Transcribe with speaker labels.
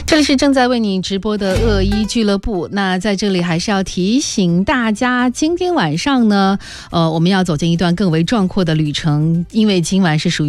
Speaker 1: 这里是正在为你直播的恶医俱乐部。那在这里还是要提醒大家，今天晚上呢，我们要走进一段更为壮阔的旅程，因为今晚是属于